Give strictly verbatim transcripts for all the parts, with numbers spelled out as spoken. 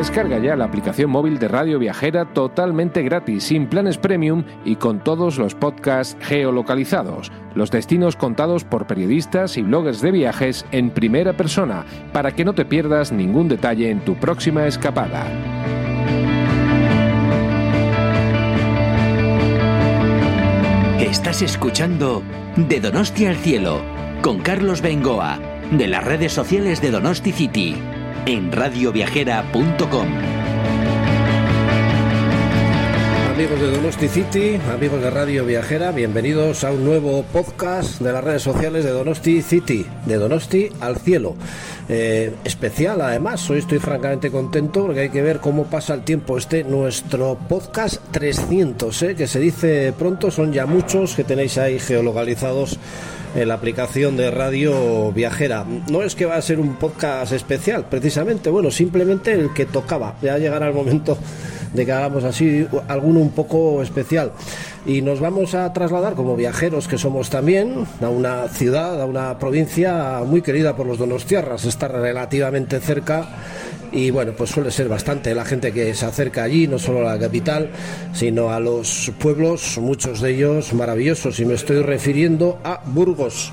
Descarga ya la aplicación móvil de Radio Viajera totalmente gratis, sin planes premium y con todos los podcasts geolocalizados, los destinos contados por periodistas y bloggers de viajes en primera persona, para que no te pierdas ningún detalle en tu próxima escapada. Estás escuchando De Donosti al Cielo, con Carlos Bengoa, de las redes sociales de Donosti City, en radio viajera punto com. Amigos de Donosti City, amigos de Radio Viajera, bienvenidos a un nuevo podcast de las redes sociales de Donosti City, de Donosti al Cielo. Eh, especial además, hoy estoy francamente contento porque hay que ver cómo pasa el tiempo. Este nuestro podcast trescientos, eh, que se dice pronto, son ya muchos que tenéis ahí geolocalizados en la aplicación de Radio Viajera. No es que va a ser un podcast especial, precisamente, bueno, simplemente el que tocaba. Ya llegará el momento de que hagamos así alguno un poco especial. Y nos vamos a trasladar, como viajeros que somos también, a una ciudad, a una provincia muy querida por los donostiarras. Está relativamente cerca y bueno, pues suele ser bastante la gente que se acerca allí, no solo a la capital, sino a los pueblos, muchos de ellos maravillosos, y me estoy refiriendo a Burgos.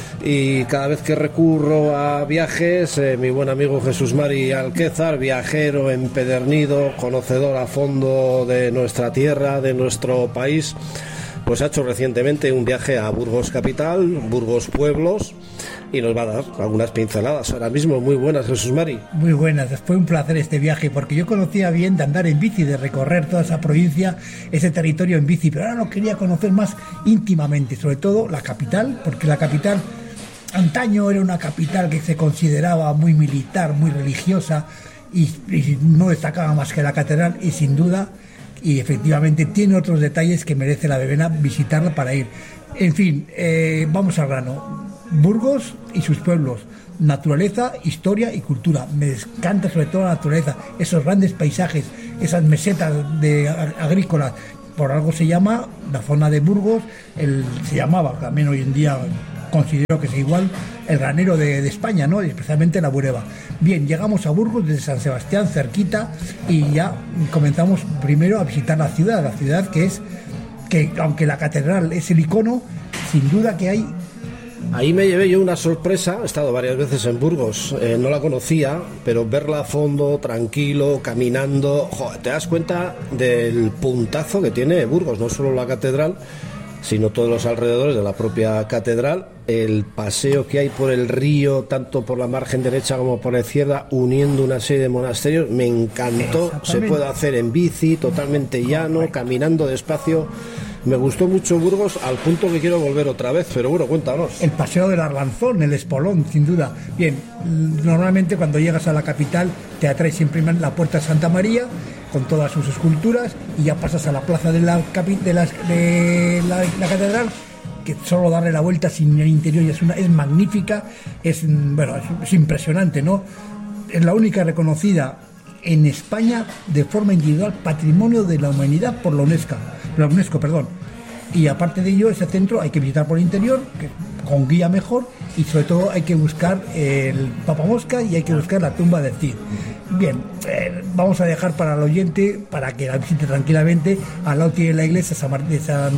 Y cada vez que recurro a viajes, eh, mi buen amigo Jesús Mari Alquézar, viajero empedernido, conocedor a fondo de nuestra tierra, de nuestro país, pues ha hecho recientemente un viaje a Burgos capital, Burgos pueblos, y nos va a dar algunas pinceladas ahora mismo. Muy buenas, Jesús Mari. Muy buenas, fue un placer este viaje, porque yo conocía bien de andar en bici, de recorrer toda esa provincia, ese territorio en bici, pero ahora lo quería conocer más íntimamente, sobre todo la capital, porque la capital antaño era una capital que se consideraba muy militar, muy religiosa, y, y no destacaba más que la catedral, y sin duda, y efectivamente tiene otros detalles que merece la pena visitarla para ir. En fin, eh, vamos al grano. Burgos y sus pueblos, naturaleza, historia y cultura. Me encanta sobre todo la naturaleza, esos grandes paisajes, esas mesetas de agrícolas. Por algo se llama la zona de Burgos, el, se llamaba, también hoy en día considero que es igual, el granero de, de España, ¿no? Y especialmente la Bureba. Bien, llegamos a Burgos desde San Sebastián, cerquita, y ya comenzamos primero a visitar la ciudad, la ciudad que es, que aunque la catedral es el icono, sin duda que hay... Ahí me llevé yo una sorpresa. He estado varias veces en Burgos, eh, no la conocía, pero verla a fondo, tranquilo, caminando, joder, te das cuenta del puntazo que tiene Burgos, no solo la catedral, sino todos los alrededores de la propia catedral, el paseo que hay por el río, tanto por la margen derecha como por la izquierda, uniendo una serie de monasterios, me encantó. Se puede hacer en bici, totalmente llano, caminando despacio. Me gustó mucho Burgos, al punto que quiero volver otra vez, pero bueno, cuéntanos. El paseo del Arlanzón, el Espolón, sin duda. Bien, normalmente cuando llegas a la capital te atrae siempre la Puerta de Santa María, con todas sus esculturas, y ya pasas a la plaza de la, capi, de la, de la, la catedral, que solo darle la vuelta sin el interior ya es, una, es magnífica, es, bueno, es, es impresionante, ¿no? Es la única reconocida en España de forma individual Patrimonio de la Humanidad por la UNESCO, la UNESCO, perdón. Y aparte de ello, ese centro hay que visitar por el interior, que, con guía mejor, y sobre todo hay que buscar el Papamosca y hay que buscar la tumba del Cid. Bien, eh, vamos a dejar para el oyente, para que la visite tranquilamente. Al lado tiene la iglesia San Martín, San,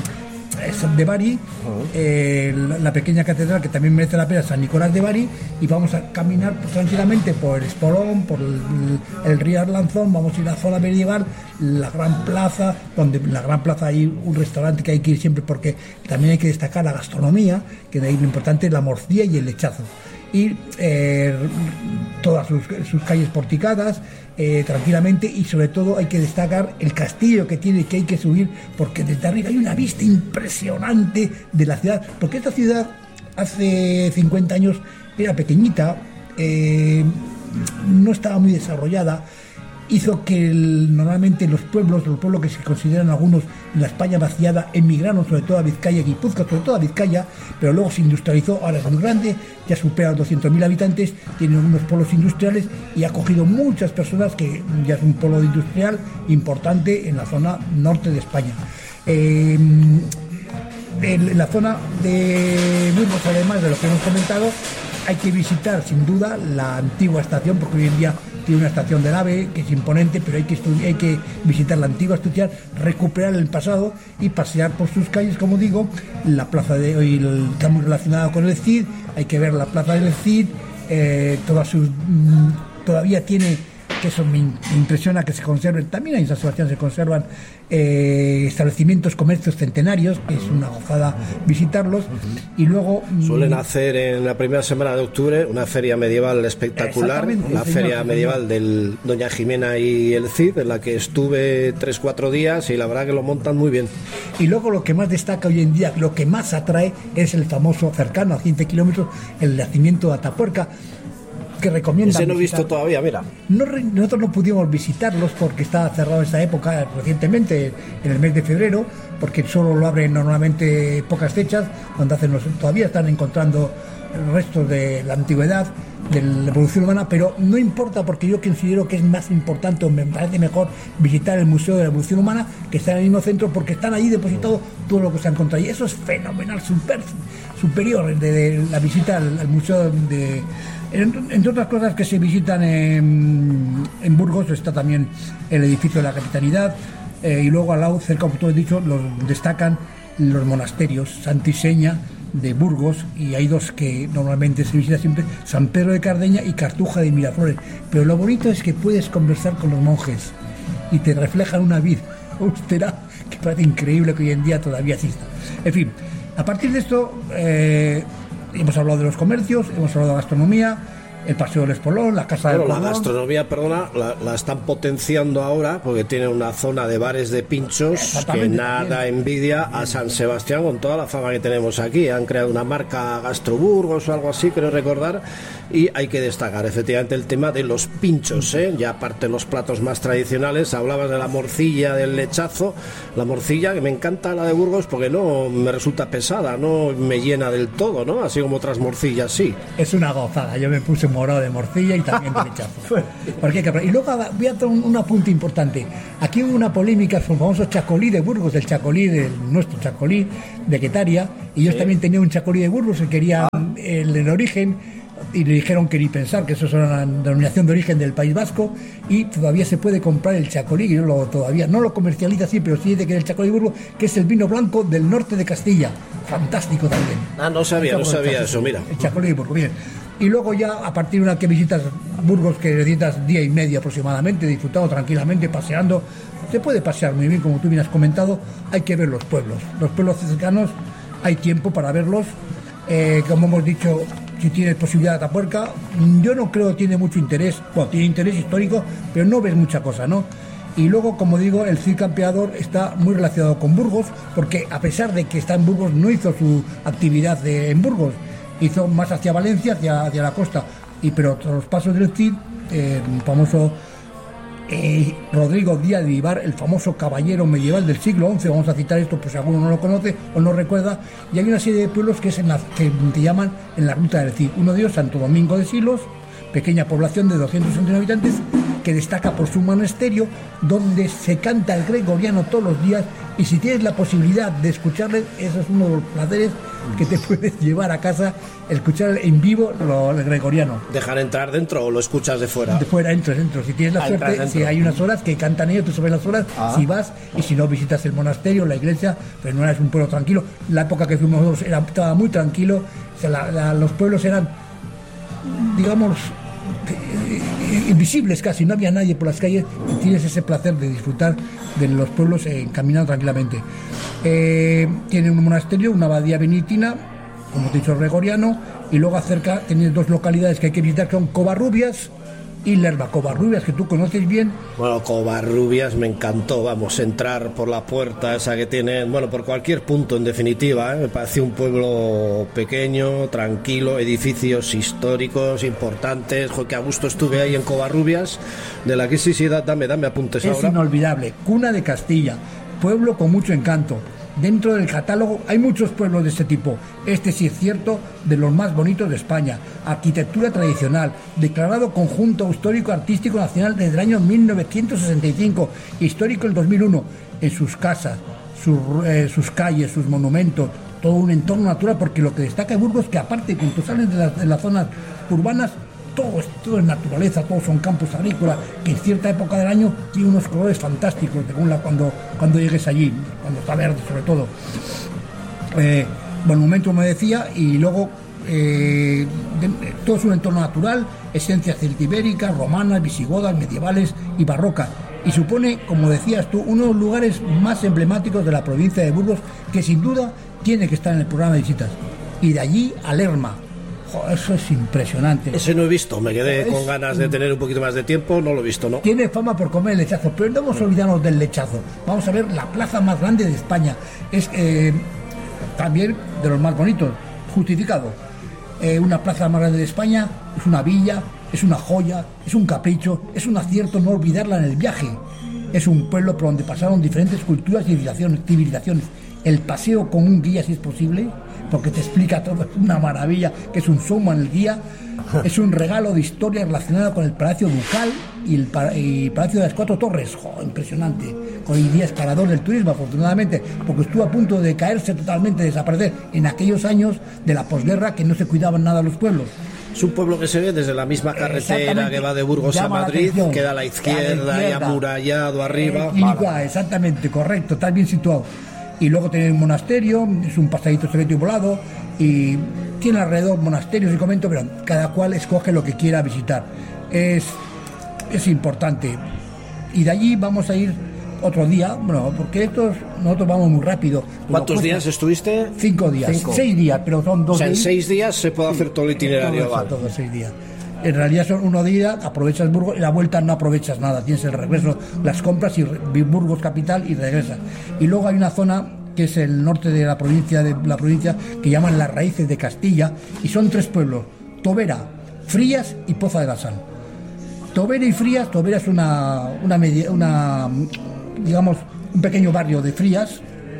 San de Bari, eh, la, la pequeña catedral que también merece la pena, San Nicolás de Bari, y vamos a caminar pues, tranquilamente por el Espolón, por el, el río Arlanzón. Vamos a ir a la zona medieval, la Gran Plaza, donde en la Gran Plaza hay un restaurante que hay que ir siempre, porque también hay que destacar la gastronomía, que de ahí lo importante es la morcilla y el lechazo. Y eh, todas sus, sus calles porticadas, eh, tranquilamente, y sobre todo hay que destacar el castillo que tiene, que hay que subir, porque desde arriba hay una vista impresionante de la ciudad, porque esta ciudad hace cincuenta años era pequeñita, eh, no estaba muy desarrollada, hizo que el, normalmente los pueblos, los pueblos que se consideran algunos en la España vaciada, emigraron sobre todo a Vizcaya y Guipúzcoa, sobre todo a Vizcaya, pero luego se industrializó, ahora es muy grande, ya supera los doscientos mil habitantes, tiene unos polos industriales y ha acogido muchas personas, que ya es un polo industrial importante en la zona norte de España. Eh, en la zona de Burgos, además de lo que hemos comentado, hay que visitar sin duda la antigua estación, porque hoy en día tiene una estación del AVE que es imponente, pero hay que, estudiar, hay que visitar la antigua, estudiar, recuperar el pasado y pasear por sus calles, como digo. La plaza de hoy está muy relacionada con el Cid, hay que ver la plaza del Cid, eh, todas sus, mmm, todavía tiene, que eso me impresiona que se conserven, también en San Sebastián se conservan eh, establecimientos, comercios centenarios, que es una gozada visitarlos. Y luego suelen hacer en la primera semana de octubre una feria medieval espectacular, la feria señor, medieval señor. del Doña Jimena y el Cid, en la que estuve tres, cuatro días y la verdad que lo montan muy bien. Y luego lo que más destaca hoy en día, lo que más atrae, es el famoso, cercano a quince kilómetros, el nacimiento de Atapuerca, que recomiendan. Ese no he visto todavía, mira. No, nosotros no pudimos visitarlos porque estaba cerrado esta época recientemente, en el mes de febrero, porque solo lo abren normalmente pocas fechas, donde hacen los, todavía están encontrando restos de la antigüedad, de la evolución humana, pero no importa, porque yo considero que es más importante, o me parece mejor visitar el Museo de la Evolución Humana, que está en el mismo centro, porque están allí depositado todo lo que se ha encontrado, y eso es fenomenal, super, superior de, de la visita al, al Museo de... Entre otras cosas que se visitan en, en Burgos está también el edificio de la Capitanidad, eh, y luego al lado, cerca, como tú has dicho, los, destacan los monasterios, Santiseña de Burgos, y hay dos que normalmente se visitan siempre, San Pedro de Cardeña y Cartuja de Miraflores. Pero lo bonito es que puedes conversar con los monjes y te reflejan una vida austera que parece increíble que hoy en día todavía exista. En fin, a partir de esto... Eh, hemos hablado de los comercios, hemos hablado de la gastronomía, el Paseo del Espolón, la Casa bueno, del Cordón. La gastronomía, perdona, la, la están potenciando ahora porque tiene una zona de bares de pinchos que nada bien. envidia a San Sebastián con toda la fama que tenemos aquí. Han creado una marca Gastroburgos o algo así, creo recordar, y hay que destacar efectivamente el tema de los pinchos, ¿eh? Ya aparte de los platos más tradicionales, hablabas de la morcilla, del lechazo, la morcilla que me encanta la de Burgos porque no me resulta pesada, no me llena del todo, ¿no? Así como otras morcillas, sí. Es una gozada, yo me puse morado de morcilla y también de lechazo. Porque hay que... Y luego voy a hacer un, un apunte importante. Aquí hubo una polémica sobre el famoso chacolí de Burgos, el chacolí, de nuestro chacolí de Quetaria, y ellos sí. también tenían un chacolí de Burgos que querían ah. el, el origen, y le dijeron que ni pensar, que eso es una denominación de origen del País Vasco, y todavía se puede comprar el chacolí, que yo lo, todavía no lo comercializa así, pero sí dice que es el chacolí de Burgos, que es el vino blanco del norte de Castilla. Fantástico también. Ah, no sabía, no sabía eso, mira. El chacolí de Burgos, bien. Y luego ya, a partir de una que visitas Burgos, que necesitas día y medio aproximadamente, disfrutando tranquilamente, paseando, se puede pasear muy bien, como tú bien has comentado. Hay que ver los pueblos. Los pueblos cercanos, hay tiempo para verlos. Eh, como hemos dicho, si tienes posibilidad de Atapuerca, yo no creo que tiene mucho interés, bueno, tiene interés histórico, pero no ves mucha cosa, ¿no? Y luego, como digo, el Cid Campeador está muy relacionado con Burgos, porque a pesar de que está en Burgos, no hizo su actividad de, en Burgos, hizo más hacia Valencia, hacia, hacia la costa, y pero tras los pasos del Cid, eh, el famoso eh, Rodrigo Díaz de Vivar, el famoso caballero medieval del siglo once, vamos a citar esto por si alguno no lo conoce o no recuerda, y hay una serie de pueblos que, es en la, que te llaman en la ruta del Cid. Uno de ellos, Santo Domingo de Silos, pequeña población de doscientos sesenta y nueve habitantes, que destaca por su monasterio, donde se canta el gregoriano todos los días, y si tienes la posibilidad de escucharle, eso es uno de los placeres que te puedes llevar a casa, escuchar en vivo lo, el gregoriano. ¿Dejar entrar dentro o lo escuchas de fuera? De fuera, entras dentro. Si tienes la ah, suerte, si hay unas horas que cantan ellos, tú sabes las horas, ah. si vas, y si no, visitas el monasterio, la iglesia, pero no es un pueblo tranquilo. La época que fuimos nosotros era, estaba muy tranquilo, o sea, la, la, los pueblos eran, digamos, invisibles casi, no había nadie por las calles, y tienes ese placer de disfrutar de los pueblos eh, caminando tranquilamente. Eh, tiene un monasterio, una abadía benedictina, como te he dicho, gregoriano, y luego acerca tienes dos localidades que hay que visitar, que son Covarrubias y Lerba. Covarrubias, que tú conoces bien. Bueno, Covarrubias me encantó, vamos, entrar por la puerta esa que tiene, bueno, por cualquier punto en definitiva, ¿eh? Me pareció un pueblo pequeño, tranquilo, edificios históricos importantes, jo, que a gusto estuve ahí en Covarrubias, de la que sí, sí, dame, dame apuntes es ahora. Es inolvidable, cuna de Castilla, pueblo con mucho encanto. Dentro del catálogo hay muchos pueblos de este tipo. Este sí es cierto, de los más bonitos de España. Arquitectura tradicional, declarado Conjunto Histórico Artístico Nacional desde el año mil novecientos sesenta y cinco, histórico el dos mil uno. En sus casas, sus, eh, sus calles, sus monumentos, todo un entorno natural, porque lo que destaca en Burgos es que aparte, cuando sales de, la, de las zonas urbanas, todo es, todo es naturaleza, todos son campos agrícolas, que en cierta época del año tiene unos colores fantásticos, según la, cuando, cuando llegues allí, cuando está verde sobre todo. Eh, monumento me decía, y luego eh, de, todo es un entorno natural, esencias celtibéricas, romanas, visigodas, medievales y barrocas, y supone, como decías tú, uno de los lugares más emblemáticos de la provincia de Burgos, que sin duda tiene que estar en el programa de visitas. Y de allí a Lerma. Eso es impresionante. Ese no he visto, me quedé es, con ganas de tener un poquito más de tiempo, no lo he visto, ¿no? Tiene fama por comer el lechazo, pero no vamos a olvidarnos del lechazo. Vamos a ver la plaza más grande de España. Es eh, también de los más bonitos, justificado. Eh, una plaza más grande de España, es una villa, es una joya, es un capricho, es un acierto no olvidarla en el viaje. Es un pueblo por donde pasaron diferentes culturas y civilizaciones. civilizaciones. El paseo con un guía, si es posible, porque te explica todo, es una maravilla, que es un showman el guía, es un regalo de historia relacionada con el Palacio Ducal y el, y el Palacio de las Cuatro Torres. ¡Jo, impresionante! Hoy día es parador del turismo, afortunadamente, porque estuvo a punto de caerse totalmente, desaparecer en aquellos años de la posguerra, que no se cuidaban nada los pueblos. Es un pueblo que se ve desde la misma carretera que va de Burgos a Madrid, queda a la izquierda y amurallado arriba. Eh, vale. Exactamente, correcto, está bien situado. Y luego tiene un monasterio, es un pasadito secreto y volado, y tiene alrededor monasterios y conventos, pero cada cual escoge lo que quiera visitar. Es, es importante. Y de allí vamos a ir otro día, bueno, porque estos, nosotros vamos muy rápido. ¿Cuántos días estuviste? Cinco días, Cinco. seis días, pero son dos. O sea, en días. seis días se puede hacer todo el itinerario. Todo, todo, seis días. En realidad son uno de ida, aprovechas Burgos, y la vuelta no aprovechas nada, tienes el regreso, las compras y Burgos capital y regresas. Y luego hay una zona que es el norte de la provincia de la provincia que llaman las Raíces de Castilla, y son tres pueblos: Tobera, Frías y Poza de la Sal. Tobera y Frías, Tobera es una una, media, una digamos un pequeño barrio de Frías,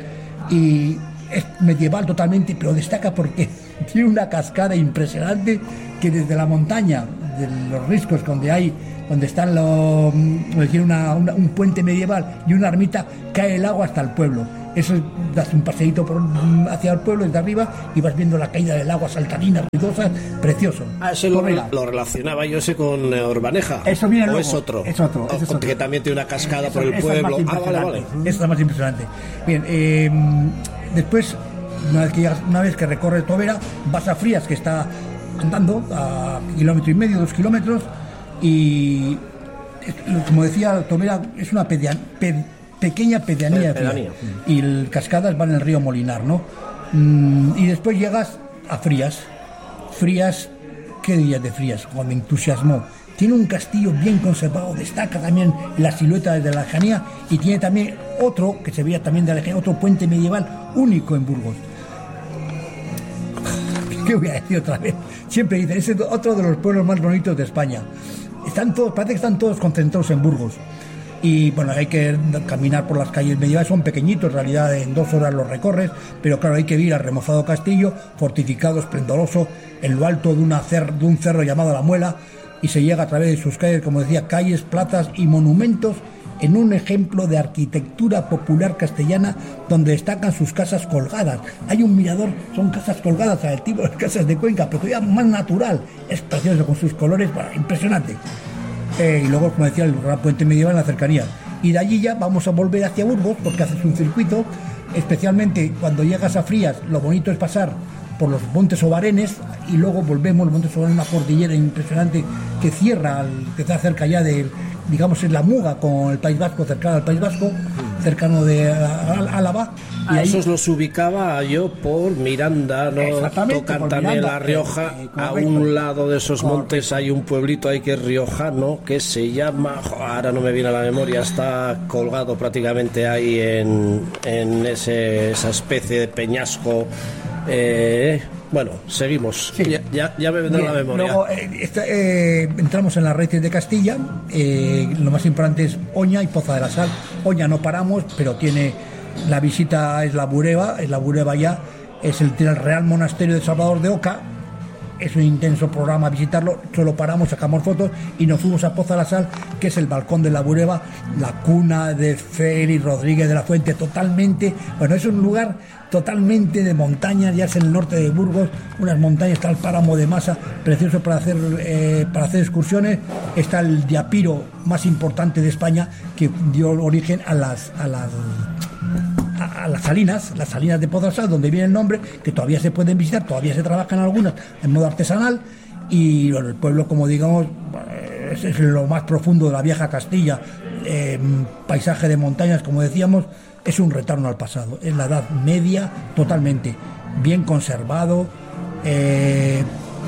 y es medieval totalmente, pero destaca porque tiene una cascada impresionante que desde la montaña de los riscos donde hay donde están los tiene una, una, un puente medieval y una ermita, cae el agua hasta el pueblo. Eso, das un paseíto por, hacia el pueblo desde arriba y vas viendo la caída del agua, saltarina, ruidosa, precioso. Ah, eso lo, lo relacionaba yo ese con eh, Urbaneja. Eso viene ¿O luego. es otro? Es otro. Oh, es otro. Que también tiene una cascada eso, por el pueblo. Es ah, vale, vale. Eso es más impresionante. Bien, eh, después, una vez, que llegas, una vez que recorres Tobera, vas a Frías, que está andando a kilómetro y medio, dos kilómetros, y como decía, Tobera es una pedia, ped, pequeña pedanía, pedanía. Y el cascadas van en el río Molinar, ¿no? Mm, y después llegas a Frías. Frías, ¿qué días de Frías? Cuando me entusiasmó. Tiene un castillo bien conservado, destaca también la silueta desde la lejanía, y tiene también otro, que se veía también de la lejanía, otro puente medieval único en Burgos. ¿Qué voy a decir otra vez? Siempre dicen, ese es otro de los pueblos más bonitos de España. Están todos, parece que están todos concentrados en Burgos. Y bueno, hay que caminar por las calles medievales, son pequeñitos, en realidad en dos horas los recorres, pero claro, hay que ir al remozado castillo, fortificado, esplendoroso, en lo alto de, una cer- de un cerro llamado La Muela, y se llega a través de sus calles, como decía, calles, plazas y monumentos, en un ejemplo de arquitectura popular castellana donde destacan sus casas colgadas. Hay un mirador, son casas colgadas al tipo de las casas de Cuenca, pero todavía más natural, es precioso con sus colores, bueno, impresionante. Eh, y luego, como decía, el gran puente medieval en la cercanía. Y de allí ya vamos a volver hacia Burgos, porque haces un circuito, especialmente cuando llegas a Frías, lo bonito es pasar por los Montes Obarenes, y luego volvemos, los Montes Obarenes, una cordillera impresionante que cierra, al, que está cerca ya de, digamos, en la Muga con el País Vasco, cercano al País Vasco, cercano de Álava. Y ahí, esos los ubicaba yo por Miranda, ¿no? Tocan por también Miranda, La Rioja. Eh, a un lado de esos correcto. Montes hay un pueblito ahí que es riojano, que se llama, ahora no me viene a la memoria, está colgado prácticamente ahí en, en ese, esa especie de peñasco. Eh, bueno, seguimos. Sí. Ya, ya, ya me vendrá Bien, la memoria. Luego eh, esta, eh, entramos en las Raíces de Castilla. Eh, lo más importante es Oña y Poza de la Sal. Oña no paramos, pero tiene la visita, es la Bureba, es la Bureba ya, es el, el Real Monasterio de Salvador de Oca. es un intenso programa visitarlo, solo paramos, sacamos fotos y nos fuimos a Poza la Sal, que es el balcón de la Bureba, la cuna de Félix Rodríguez de la Fuente, totalmente, bueno, es un lugar totalmente de montañas, ya es en el norte de Burgos, unas montañas, está el páramo de Masa, precioso para hacer, eh, para hacer excursiones, está el diapiro más importante de España, que dio origen a las... A las a las salinas, las salinas de Poza la Sal, donde viene el nombre, que todavía se pueden visitar, todavía se trabajan algunas en modo artesanal, y bueno, el pueblo, como digamos, es, es lo más profundo de la vieja Castilla, eh, paisaje de montañas, como decíamos, es un retorno al pasado, es la Edad Media totalmente, bien conservado, eh,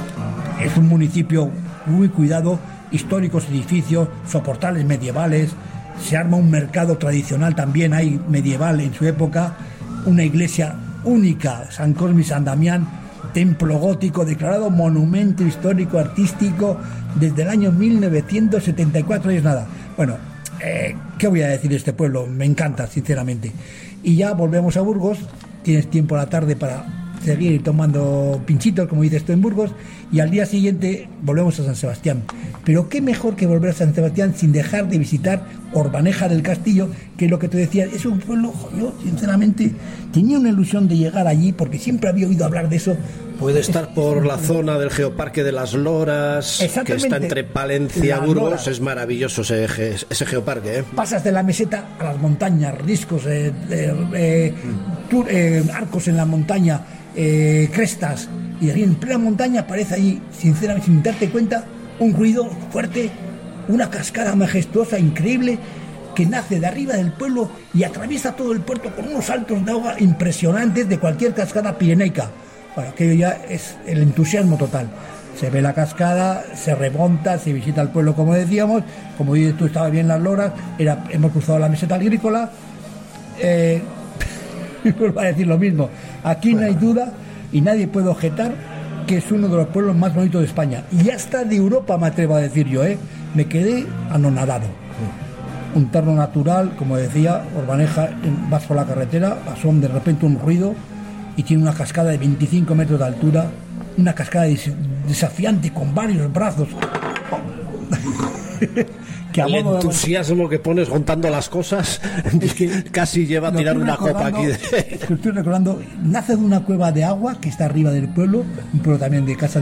es un municipio muy cuidado, históricos edificios, soportales medievales, se arma un mercado tradicional también, hay medieval en su época, una iglesia única, San Cosme y San Damián, templo gótico declarado monumento histórico artístico desde el año mil novecientos setenta y cuatro, y es nada. Bueno, eh, ¿qué voy a decir de este pueblo? Me encanta, sinceramente. Y ya volvemos a Burgos, tienes tiempo a la tarde para seguir tomando pinchitos, como dices tú, en Burgos, y al día siguiente volvemos a San Sebastián. Pero qué mejor que volver a San Sebastián sin dejar de visitar Orbaneja del Castillo, que es lo que tú decías, es un pueblo, yo sinceramente tenía una ilusión de llegar allí, porque siempre había oído hablar de eso. Puede estar por la zona del Geoparque de las Loras, que está entre Palencia y Burgos. Es maravilloso ese, ese geoparque, ¿eh? Pasas de la meseta a las montañas, riscos, eh, eh, eh, tour, eh, arcos en la montaña, eh, crestas, y ahí en plena montaña aparece allí, sinceramente, sin darte cuenta, un ruido fuerte, una cascada majestuosa, increíble, que nace de arriba del pueblo y atraviesa todo el puerto con unos saltos de agua impresionantes de cualquier cascada pirenaica. Bueno, aquello ya es el entusiasmo total. Se ve la cascada, se remonta, se visita el pueblo, como decíamos, como dices tú, estaba bien las Loras, era, hemos cruzado la meseta agrícola, eh, vuelvo a decir lo mismo, aquí no hay duda y nadie puede objetar que es uno de los pueblos más bonitos de España, y hasta de Europa, me atrevo a decir yo, ¿eh? Me quedé anonadado. Un entorno natural, como decía, Orbaneja, vas por la carretera, asoma de repente un ruido, y tiene una cascada de veinticinco metros de altura, una cascada desafiante con varios brazos. Que el entusiasmo de... que pones contando las cosas es que casi lleva a tirar una copa aquí. De... Es que estoy recordando, nace de una cueva de agua que está arriba del pueblo, un pueblo también de casa